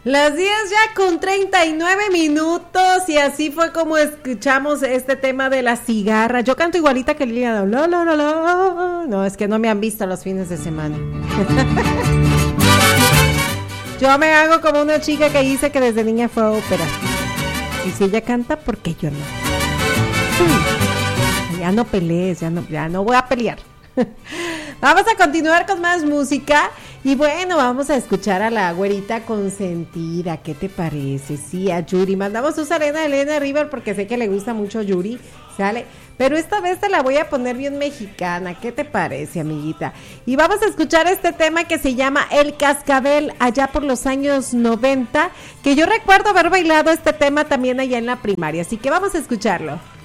Las 10 ya con 39 minutos y así fue como escuchamos este tema de la cigarra. Yo canto igualita que Liliana. No, es que no me han visto los fines de semana. Yo me hago como una chica que dice que desde niña fue a ópera. Y si ella canta, ¿por qué yo no? Ya no pelees, ya no voy a pelear. Vamos a continuar con más música y bueno, vamos a escuchar a la güerita consentida. ¿Qué te parece? Sí, a Yuri. Mandamos su Elena River porque sé que le gusta mucho Yuri, ¿sale? Pero esta vez te la voy a poner bien mexicana. ¿Qué te parece, amiguita? Y vamos a escuchar este tema que se llama El Cascabel, allá por los años 90, que yo recuerdo haber bailado este tema también allá en la primaria, así que vamos a escucharlo.